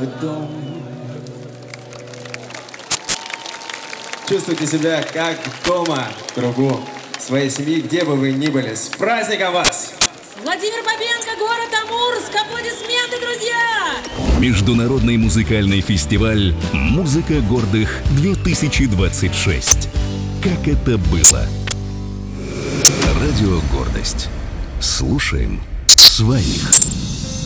в дом. Чувствуйте себя как дома в кругу своей семьи, где бы вы ни были. С праздником вас! Владимир Бабенко, город Амурск. Аплодисменты, друзья! Международный музыкальный фестиваль «Музыка гордых-2026». Как это было? Радио «Гордость». Слушаем своих.